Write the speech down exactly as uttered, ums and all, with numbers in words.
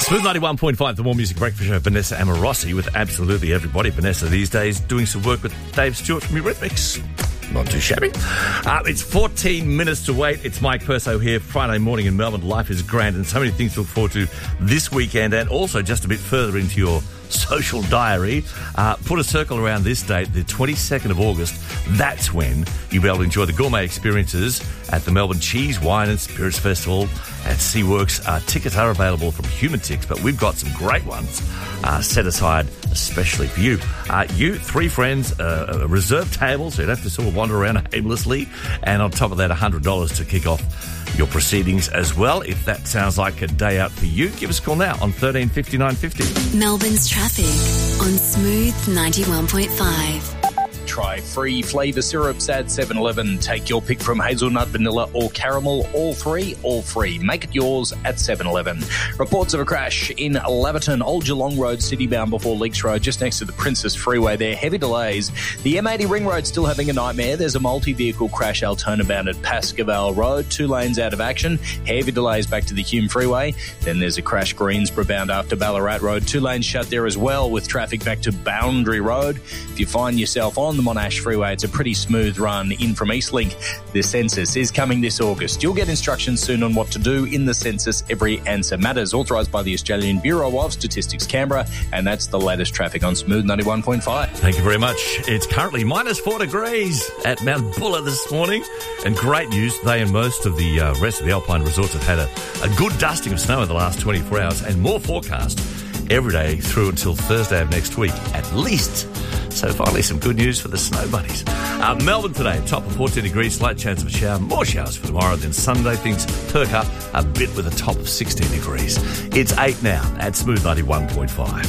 Smooth ninety-one point five, the More Music Breakfast Show. Vanessa Amorossi with absolutely everybody. Vanessa these days doing some work with Dave Stewart from Eurythmics. Not too shabby. Uh, it's fourteen minutes to wait. It's Mike Perso here, Friday morning in Melbourne. Life is grand and so many things to look forward to this weekend, and also just a bit further into your social diary. Uh, put a circle around this date, the twenty-second of August. That's when you'll be able to enjoy the gourmet experiences at the Melbourne Cheese, Wine and Spirits Festival at SeaWorks. Uh, tickets are available from Humanitix, but we've got some great ones uh, set aside especially for you. Uh, you, three friends, uh, a reserved table, so you don't have to sort of wander around aimlessly. And on top of that, one hundred dollars to kick off your proceedings as well. If that sounds like a day out for you, give us a call now on thirteen fifty-nine fifty. Melbourne's traffic on Smooth ninety-one point five. Try free flavour syrups at seven eleven. Take your pick from hazelnut, vanilla or caramel. All three, all free. Make it yours at seven eleven. Reports of a crash in Laverton, Old Geelong Road, citybound before Leaks Road, just next to the Princess Freeway there. Heavy delays. The M eighty Ring Road still having a nightmare. There's a multi-vehicle crash Altona bound at Pascoval Road. Two lanes out of action. Heavy delays back to the Hume Freeway. Then there's a crash Greensboro bound after Ballarat Road. Two lanes shut there as well with traffic back to Boundary Road. If you find yourself on the Monash Freeway, it's a pretty smooth run in from Eastlink. The census is coming this August. You'll get instructions soon on what to do in the census. Every answer matters. Authorised by the Australian Bureau of Statistics, Canberra, and that's the latest traffic on Smooth ninety-one point five. Thank you very much. It's currently minus four degrees at Mount Buller this morning. And great news, they and most of the uh, rest of the Alpine resorts have had a, a good dusting of snow in the last twenty-four hours, and more forecast every day through until Thursday of next week, at least. So finally, some good news for the snow bunnies. Uh, Melbourne today, top of fourteen degrees, slight chance of a shower, more showers for tomorrow. Then Sunday, things perk up a bit with a top of sixteen degrees. It's eight now at Smooth ninety-one point five.